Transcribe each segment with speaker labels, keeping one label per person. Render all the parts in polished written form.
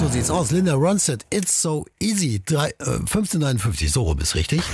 Speaker 1: So sieht's aus. Linda Ronstadt, It's So Easy. 15:59, so rum ist richtig.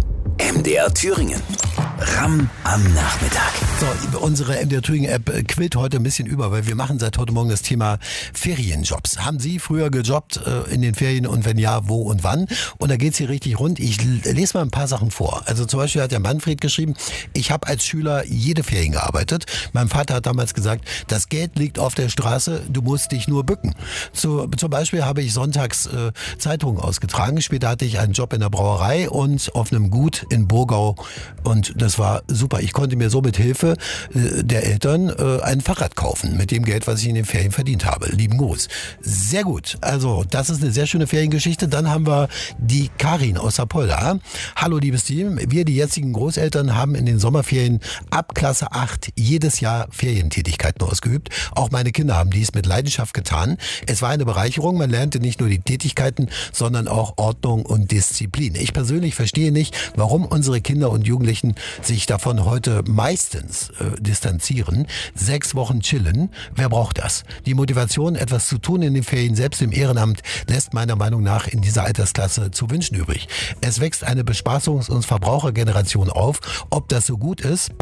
Speaker 2: MDR Thüringen. Ram am Nachmittag.
Speaker 1: So, unsere MDR Thüringen App quillt heute ein bisschen über, weil wir machen seit heute Morgen das Thema Ferienjobs. Haben Sie früher gejobbt in den Ferien und wenn ja, wo und wann? Und da geht's hier richtig rund. Ich lese mal ein paar Sachen vor. Also zum Beispiel hat der Manfred geschrieben, ich habe als Schüler jede Ferien gearbeitet. Mein Vater hat damals gesagt, das Geld liegt auf der Straße, du musst dich nur bücken. Zum Beispiel habe ich sonntags Zeitungen ausgetragen. Später hatte ich einen Job in der Brauerei und auf einem Gut in Burgau und das war super. Ich konnte mir so mit Hilfe der Eltern ein Fahrrad kaufen mit dem Geld, was ich in den Ferien verdient habe. Lieben Gruß. Sehr gut. Also das ist eine sehr schöne Feriengeschichte. Dann haben wir die Karin aus Apolda. Hallo liebes Team. Wir, die jetzigen Großeltern, haben in den Sommerferien ab Klasse 8 jedes Jahr Ferientätigkeiten ausgeübt. Auch meine Kinder haben dies mit Leidenschaft getan. Es war eine Bereicherung. Man lernte nicht nur die Tätigkeiten, sondern auch Ordnung und Disziplin. Ich persönlich verstehe nicht, warum unsere Kinder und Jugendlichen sich davon heute meistens distanzieren. 6 Wochen chillen, wer braucht das? Die Motivation, etwas zu tun in den Ferien, selbst im Ehrenamt, lässt meiner Meinung nach in dieser Altersklasse zu wünschen übrig. Es wächst eine Bespaßungs- und Verbrauchergeneration auf. Ob das so gut ist,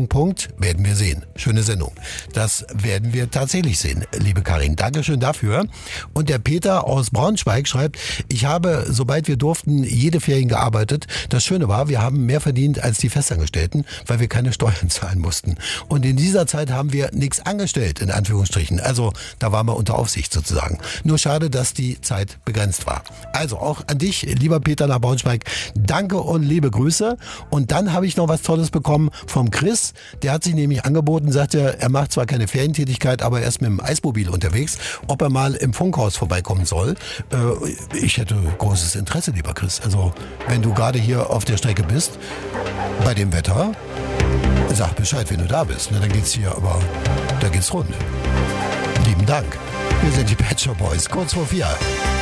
Speaker 1: werden wir sehen. Schöne Sendung. Das werden wir tatsächlich sehen, liebe Karin. Dankeschön dafür. Und der Peter aus Braunschweig schreibt, ich habe, sobald wir durften, jede Ferien gearbeitet. Das Schöne war, wir haben mehr verdient als die Festangestellten, weil wir keine Steuern zahlen mussten. Und in dieser Zeit haben wir nichts angestellt, in Anführungsstrichen. Also da waren wir unter Aufsicht sozusagen. Nur schade, dass die Zeit begrenzt war. Also auch an dich, lieber Peter nach Braunschweig, danke und liebe Grüße. Und dann habe ich noch was Tolles bekommen vom Chris. Der hat sich nämlich angeboten, sagt er macht zwar keine Ferientätigkeit, aber er ist mit dem Eismobil unterwegs, ob er mal im Funkhaus vorbeikommen soll. Ich hätte großes Interesse, lieber Chris. Also wenn du gerade hier auf der Strecke bist, bei dem Wetter, sag Bescheid, wenn du da bist. Dann geht's hier, aber da geht's rund. Lieben Dank. Wir sind die Pet Shop Boys, kurz vor 4.